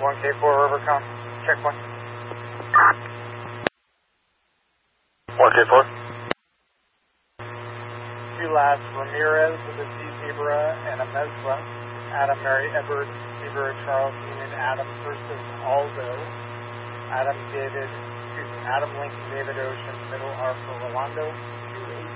1K4 River Count, check 1. 1K4. Two last, Ramirez with a C Zebra and a Mesla, Adam Mary Edward Zebra Charles Union Adam versus Aldo, Adam Lincoln David Ocean, middle R for Rolando,